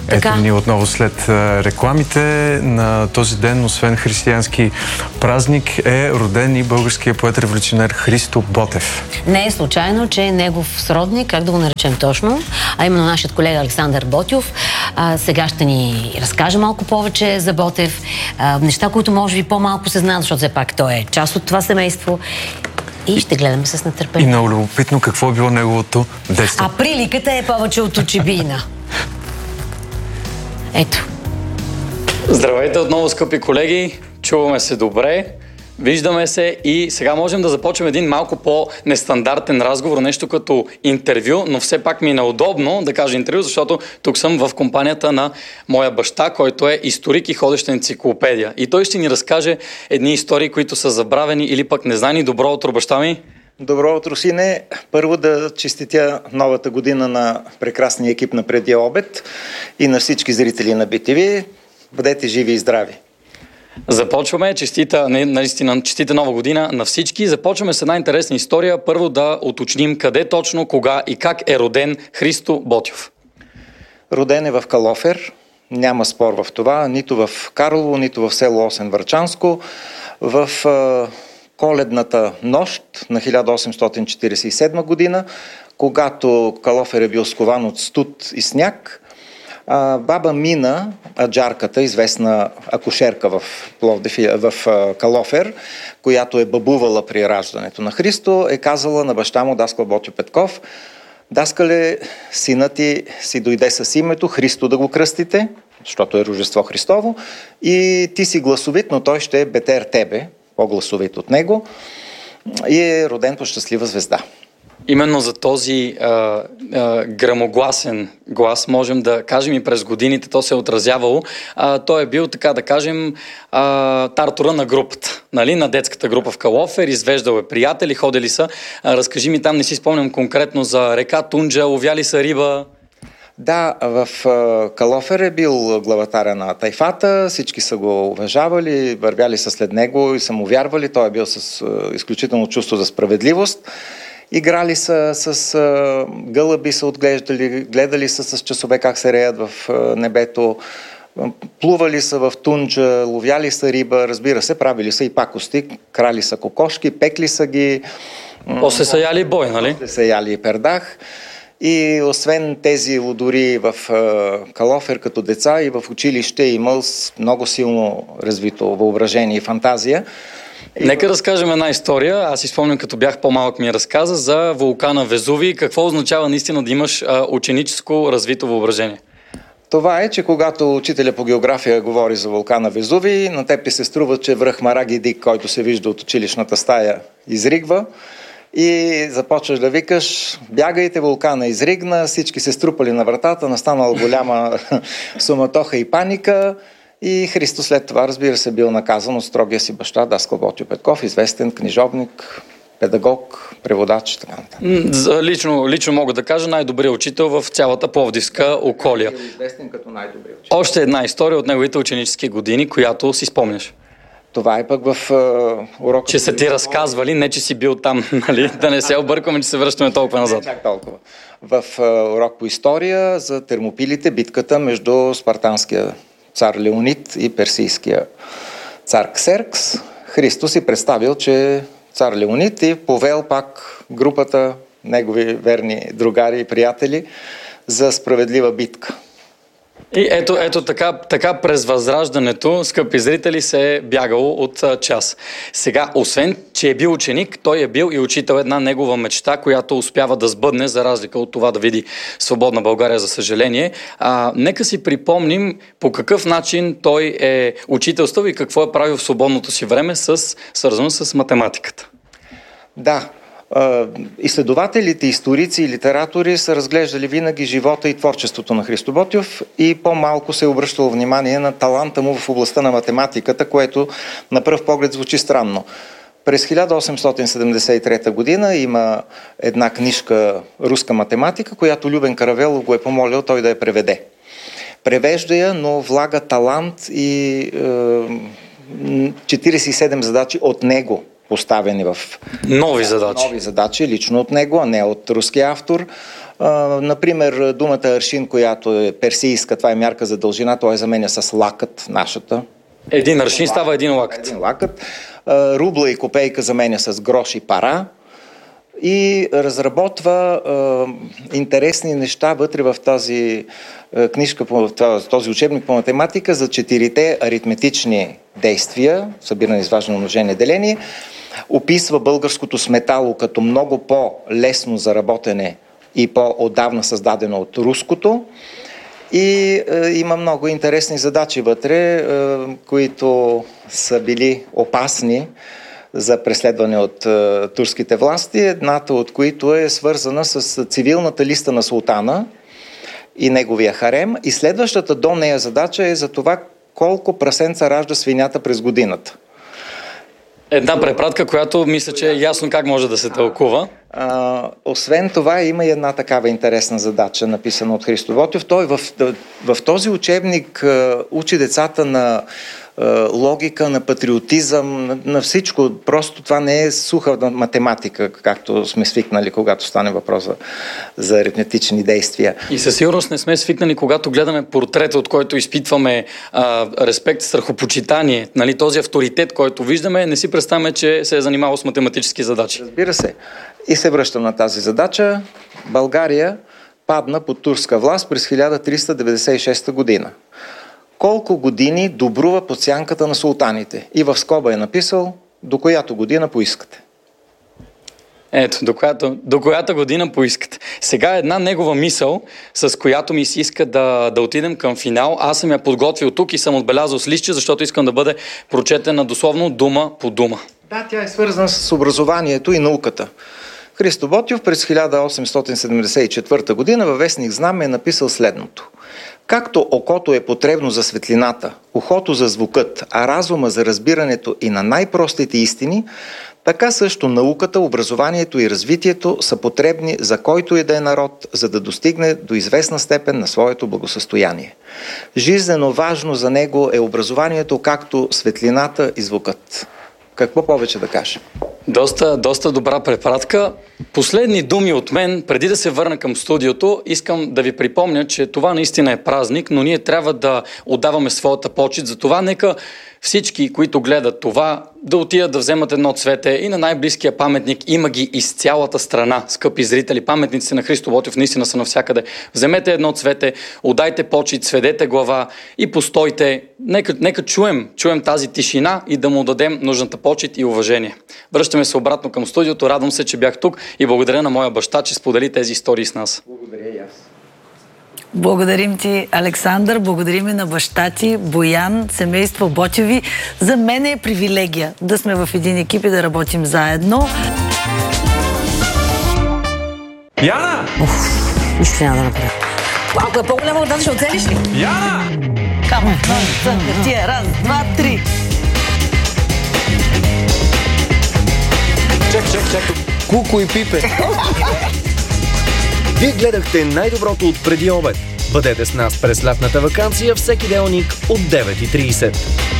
Ето ни отново след рекламите. На този ден, освен християнски празник, е роден и българският поет-революционер Христо Ботев. Не е случайно, че е негов сродник, как да го наречем точно, а именно нашият колега Александър Ботев. Сега ще ни разкаже малко повече за Ботев. Неща, които може би по-малко се знаят, защото все пак той е част от това семейство. И ще гледаме с нетърпение. И много любопитно какво е било неговото детство. А приликата е повече от очебина. Ето. Здравейте отново, скъпи колеги! Чуваме се добре, виждаме се и сега можем да започнем един малко по-нестандартен разговор, нещо като интервю, но все пак ми е неудобно да кажа интервю, защото тук съм в компанията на моя баща, който е историк и ходеща енциклопедия. И той ще ни разкаже едни истории, които са забравени или пък незнани. Добро утро, баща ми! Добро утро, сине! Първо да честитя новата година на прекрасния екип на Преди обед и на всички зрители на BTV. Бъдете живи и здрави! Започваме. Наистина, честита нова година на всички. Започваме с една интересна история. Първо да уточним къде точно, кога и как е роден Христо Ботев. Роден е в Калофер. Няма спор в това. Нито в Карлово, нито в село Осен Врачанско. В коледната нощ на 1847 година, когато Калофер е бил скован от студ и сняг, баба Мина, аджарката, известна акушерка в Калофер, която е бабувала при раждането на Христо, е казала на баща му, даскал Ботьо Петков: даскале, синът ти си дойде с името Христо да го кръстите, защото е Рождество Христово, и ти си гласовит, но той ще е бетер тебе, по-гласовит от него, и е роден по щастлива звезда. Именно за този грамогласен глас можем да кажем и през годините то се е отразявало. Той е бил, така да кажем, тартора на групата, нали? На детската група в Калофер, извеждал е приятели, ходили са. Разкажи ми там, не си спомням конкретно за река Тунджа, ловяли са риба. Да, в Калофер е бил главатаря на тайфата, всички са го уважавали, вървяли са след него и са му вярвали. Той е бил с изключително чувство за справедливост. Играли са с гълъби, са отглеждали, гледали са с часове как се реят в небето, плували са в Тунджа, ловяли са риба, разбира се, правили са и пакости, крали са кокошки, пекли са ги. После са яли бой, нали? После са яли и пердах. И освен тези лудори в Калофер като деца и в училище е имал много силно развито въображение и фантазия. Нека разкажем една история. Аз си спомням, като бях по-малък, ми разказа за вулкана Везувий. Какво означава наистина да имаш ученическо развито въображение? Това е, че когато учителя по география говори за вулкана Везувий, на теб ти се струва, че връх Мараги Дик, който се вижда от училищната стая, изригва. И започваш да викаш: бягайте, вулкана изригна, всички се струпали на вратата, настанала голяма суматоха и паника. И Христо след това, разбира се, бил наказан от строгия си баща, даскал Ботьо Петков, известен книжовник, педагог, преводач и така нататък. Лично мога да кажа най-добрият учител в цялата пловдивска околия. Известен като най-добрият учител. Още една история от неговите ученически години, която си спомняш. Това е пък в урока... Че са ти разказвали, не че си бил там, нали? Да не се объркваме, че се връщаме толкова назад. Не чак толкова. В урок по история за Термопилите, битката между спартанския цар Леонид и персийския цар Ксеркс, Христо си представил, че цар Леонид и повел пак групата, негови верни другари и приятели, за справедлива битка. И ето така през Възраждането, скъпи зрители, се е бягало от час. Сега, освен, че е бил ученик, той е бил и учител, една негова мечта, която успява да сбъдне, за разлика от това да види свободна България, за съжаление. Нека си припомним по какъв начин той е учителствал и какво е правил в свободното си време, свързано с математиката. Да. Изследователите, историци и литератори са разглеждали винаги живота и творчеството на Христо Ботев и по-малко се е обръщало внимание на таланта му в областта на математиката, което на пръв поглед звучи странно. През 1873 година има една книжка «Руска математика», която Любен Каравелов го е помолил той да я преведе. Превежда я, но влага талант и 47 задачи от него, поставени в нови задачи, лично от него, а не от руския автор. Например, думата аршин, която е персийска, това е мярка за дължина, той заменя с лакът, нашата. Един аршин става един лакът. Един лакът. Рубла и копейка заменя с грош и пара. И разработва интересни неща вътре в тази книжка, този учебник по математика за 4-те аритметични действия, събиране, изваждане, умножение, деление. Описва българското сметало като много по-лесно за работене и по-отдавна създадено от руското. И има много интересни задачи вътре, които са били опасни за преследване от турските власти, едната от които е свързана с цивилната листа на султана и неговия харем. И следващата до нея задача е за това колко прасенца ражда свинята през годината. Една препратка, която мисля, че е ясно как може да се тълкува. Освен това има и една такава интересна задача, написана от Христо Ботев. Той в този учебник учи децата на логика, на патриотизъм, на всичко. Просто това не е суха математика, както сме свикнали, когато стане въпрос за аритметични действия. И със сигурност не сме свикнали, когато гледаме портрета, от който изпитваме респект, страхопочитание, нали, този авторитет, който виждаме, не си представяме, че се е занимавал с математически задачи. Разбира се. И се връщам на тази задача. България падна под турска власт през 1396 година. Колко години добрува под сянката на султаните? И в скоба е написал до която година поискате. Ето, до която година поискате. Сега една негова мисъл, с която ми се иска да отидем към финал. Аз съм я подготвил тук и съм отбелязал с листче, защото искам да бъде прочетена дословно дума по дума. Да, тя е свързана с образованието и науката. Христо Ботев през 1874 година във вестник Знаме е написал следното. Както окото е потребно за светлината, ухото за звукът, а разума за разбирането и на най-простите истини, така също науката, образованието и развитието са потребни за който и да е народ, за да достигне до известна степен на своето благосъстояние. Жизнено важно за него е образованието, както светлината и звукът. Какво повече да кажем? Доста добра препратка. Последни думи от мен, преди да се върна към студиото, искам да ви припомня, че това наистина е празник, но ние трябва да отдаваме своята почит. За това нека всички, които гледат това, да отидат да вземат едно цвете и на най-близкия паметник. Има ги из цялата страна, скъпи зрители. Паметниците на Христо Ботев наистина са навсякъде. Вземете едно цвете, отдайте почит, сведете глава и постойте. Нека чуем тази тишина и да му дадем нужната почит и уважение. Връщаме се обратно към студиото. Радвам се, че бях тук и благодаря на моя баща, че сподели тези истории с нас. Благодаря и аз. Благодарим ти, Александър, благодарим и на баща ти, Боян, семейство Ботеви. За мен е привилегия да сме в един екип и да работим заедно. Яна! Нищо няма да направя. Ако е по-голяма вода, ще оцелиш ли? Яна! Камък, хартия, раз, два, три. Чак. Куко и Пипе. Вие гледахте най-доброто от преди обед. Бъдете с нас през лятната ваканция всеки делник от 9:30.